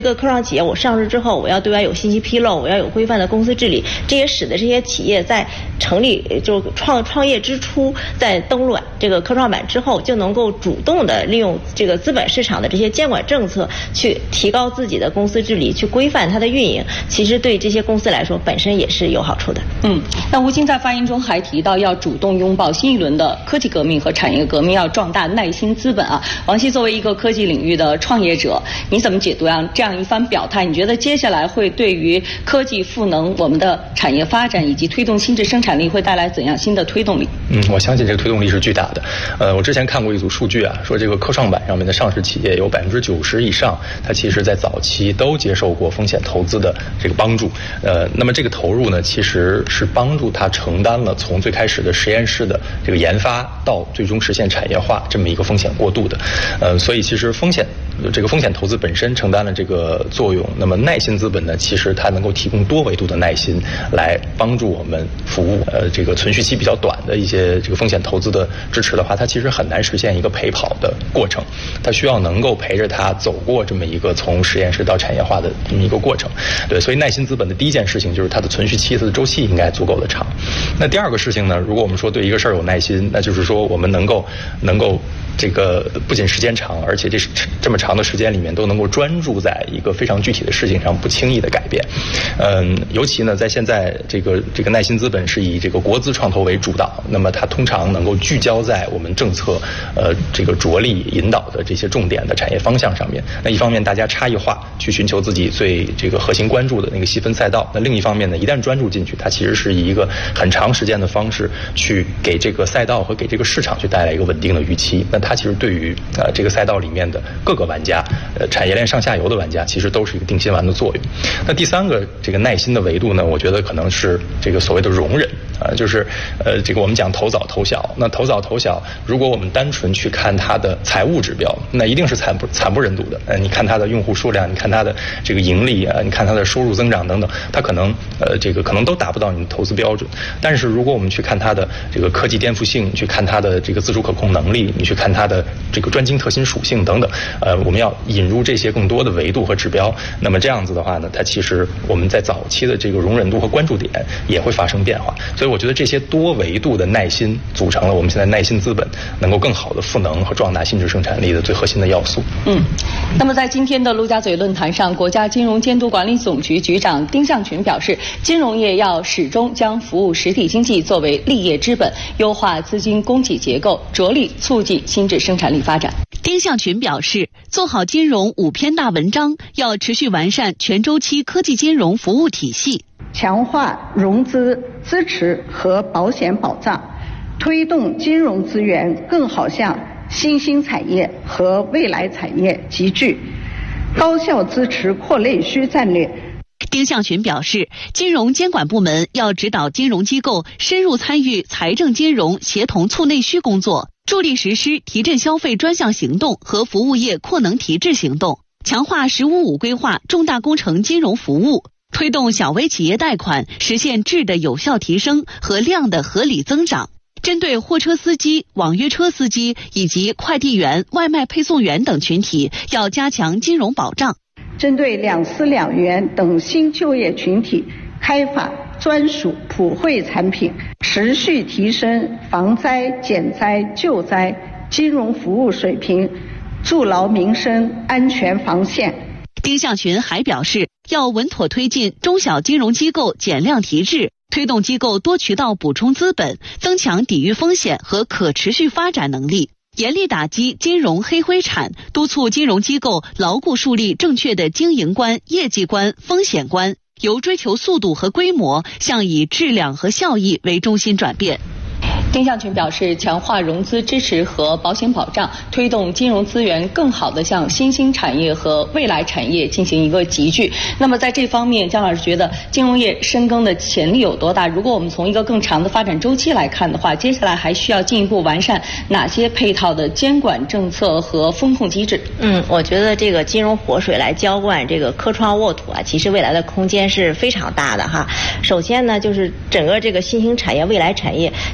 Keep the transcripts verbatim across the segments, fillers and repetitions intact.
一个科创企业，我上市之后，我要对外有信息披露，我要有规范的公司治理，这也使得这些企业在成立就创创业之初，在登陆这个科创板之后，就能够主动的利用这个资本市场的这些监管政策，去提高自己的公司治理，去规范它的运营。其实对这些公司来说，本身也是有好处的。 嗯，那吴京在发言中还提到，要主动拥抱新一轮的科技革命和产业革命，要壮大耐心资本啊。王希作为一个科技领域的创业者，你怎么解读啊这样一番表态？你觉得接下来会对于科技赋能我们的产业发展以及推动新质生产力会带来怎样新的推动力？ 嗯，我相信这个推动力是巨大的。呃，我之前看过一组数据啊，说这个科创板上面的上市企业有百分之九十以上，它其实在早期都接受过风险投资的这个帮助。呃，那么这个投入呢，其实是帮助它承担了从最开始的实验室的这个研发到最终实现产业化这么一个风险过渡的。呃，所以其实风险这个风险投资本身承担了这个作用。那么耐心资本呢，其实它能够提供多维度的耐心来帮助我们服务呃这个存续期比较短的一些这个风险投资的支持的话，它其实很难实现一个陪跑的过程，它需要能够陪着它走过这么一个从实验室到产业化的这么一个过程。对，所以耐心资本的第一件事情就是它的存续期、它的周期应该足够的长。那第二个事情呢，如果我们说对一个事儿有耐心，那就是说我们能够能够这个不仅时间长，而且这这么长的时间里面都能够专注在一个非常具体的事情上，不轻易的改变。嗯，尤其呢，在现在这个这个耐心资本是以这个国资创投为主导，那么它通常能够聚焦在我们政策呃这个着力引导的这些重点的产业方向上面。那一方面大家差异化去寻求自己最这个核心关注的那个细分赛道，那另一方面呢，一旦专注进去，它其实是以一个很长时间的方式去给这个赛道和给这个市场去带来一个稳定的预期。那它其实对于呃这个赛道里面的各个玩家，呃产业链上下游的玩家，其实都是一个定心丸的作用。那第三个这个耐心的维度呢，我觉得可能是这个所谓的容忍啊、呃，就是呃这个我们讲投早投小，那投早投小，如果我们单纯去看它的财务指标，那一定是惨不惨不忍睹的。呃，你看它的用户数量，你看它的这个盈利啊，你看它的收入增长等等，它可能呃这个可能都达不到你的投资标准。但是如果我们去看它的这个科技颠覆性，你去看它的这个自主可控能力，你去看它的这个专精特新属性等等，呃，我们要引入这些更多的维度和指标。那么这样子的话呢，它其实我们在早期的这个容忍度和关注点也会发生变化。所以我觉得这些多维度的耐心组成了我们现在耐心资本能够更好的赋能和壮大新质生产力的最核心的要素。 嗯，那么在今天的陆家嘴论坛上，国家金融监督管理总局局长丁向群表示，金融业要始终将服务实体经济作为立业之本，优化资金供给结构，着力促进新质生产力发展。 丁向群表示，做好金融五篇大文章，要持续完善全周期科技金融服务体系， 强化融资支持和保险保障，推动金融资源更好向新兴产业和未来产业集聚，高效支持扩内需战略。 丁向群表示，金融监管部门要指导金融机构深入参与财政金融协同促内需工作，助力实施提振消费专项行动和服务业扩能提质行动，强化“十五五”规划重大工程金融服务，推动小微企业贷款实现质的有效提升和量的合理增长。针对货车司机、网约车司机以及快递员、外卖配送员等群体，要加强金融保障。 针对两司两员等新就业群体，开发专属普惠产品，持续提升防灾减灾救灾金融服务水平，筑牢民生安全防线。 丁向群还表示，要稳妥推进中小金融机构减量提质，推动机构多渠道补充资本，增强抵御风险和可持续发展能力，严厉打击金融黑灰产，督促金融机构牢固树立正确的经营观、业绩观、风险观，由追求速度和规模向以质量和效益为中心转变。 丁向群表示，强化融资支持和保险保障，推动金融资源更好地向新兴产业和未来产业进行一个集聚。那么在这方面，姜老师觉得金融业深耕的潜力有多大？如果我们从一个更长的发展周期来看的话，接下来还需要进一步完善哪些配套的监管政策和风控机制？ 嗯，我觉得这个金融活水来浇灌这个科创沃土啊，其实未来的空间是非常大的哈。首先呢，就是整个这个新兴产业、未来产业，它其实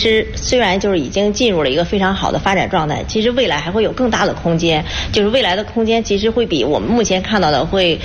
实虽然就是已经进入了一个非常好的发展状态，其实未来还会有更大的空间，就是未来的空间其实会比我们目前看到的会